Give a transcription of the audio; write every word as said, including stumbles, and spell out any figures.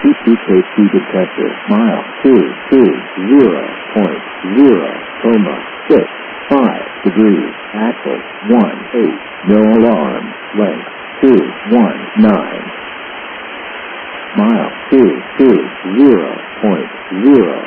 safety detector. Mile two two zero point zero coma six five degrees. Axle one eight. No alarm. Length two one nine. Mile two two zero point zero